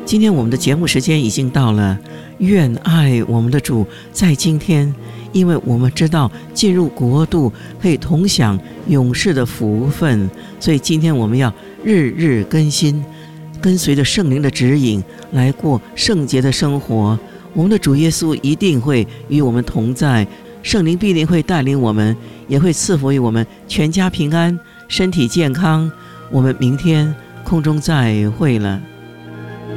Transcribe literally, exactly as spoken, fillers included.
今天我们的节目时间已经到了，愿爱我们的主在今天，因为我们知道进入国度可以同享永世的福分，所以今天我们要日日更新，跟随着圣灵的指引来过圣洁的生活。我们的主耶稣一定会与我们同在，圣灵必定会带领我们，也会赐福于我们全家平安，身体健康。我们明天空中再会了。